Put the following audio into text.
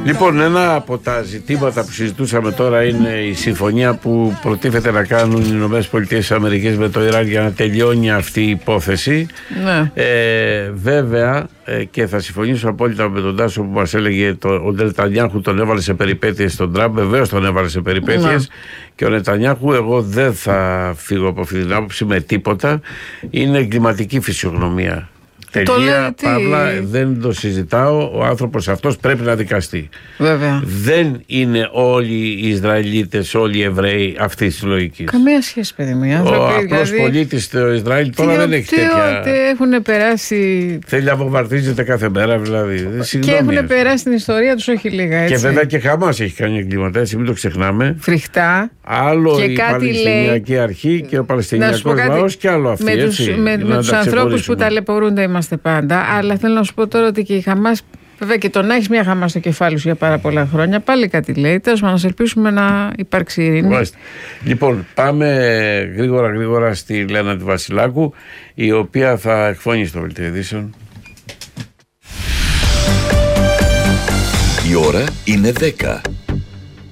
Λοιπόν, ένα από τα ζητήματα που συζητούσαμε τώρα είναι η συμφωνία που προτίθεται να κάνουν οι ΗΠΑ με το Ιράν για να τελειώνει αυτή η υπόθεση. Ναι. Βέβαια, και θα συμφωνήσω απόλυτα με τον Τάσο που μας έλεγε ο Νετανιάχου τον έβαλε σε περιπέτειες τον Τραμπ. Βεβαίως τον έβαλε σε περιπέτειες. Ναι. Και ο Νετανιάχου, εγώ δεν θα φύγω από αυτή την άποψη με τίποτα. Είναι εγκληματική φυσιογνωμία. Τελεία, παύλα, δεν το συζητάω. Ο άνθρωπος αυτός πρέπει να δικαστεί. Βέβαια. Δεν είναι όλοι οι Ισραηλίτες, όλοι οι Εβραίοι αυτής της λογικής. Καμία σχέση, παιδί μου. Ο απλός πολίτης του Ισραήλ τώρα δεν έχει τέτοια. Έχουν περάσει. Θέλει να βομβαρδίζεται κάθε μέρα, δηλαδή. Και έχουν περάσει την ιστορία τους, όχι λίγα. Έτσι. Και βέβαια και Χαμάς έχει κάνει εγκλήματα, έτσι, μην το ξεχνάμε. Φρικτά. Άλλο η Παλαιστινιακή Αρχή και ο Παλαιστινιακός λαός και άλλο αυτή. Με τους ανθρώπους που ταλαιπωρούνται είμαστε πάντα. Αλλά θέλω να σου πω τώρα ότι και η Χαμάς. Βέβαια και το να έχει μια Χαμάς στο κεφάλι σου για πάρα πολλά χρόνια, πάλι κάτι λέει. Τέλος πάντων, να ελπίσουμε να υπάρξει ειρήνη. Λοιπόν, πάμε γρήγορα στη Λένα του Βασιλάκου, η οποία θα εκφωνήσει το Δελτίο Ειδήσεων. Η ώρα είναι 10.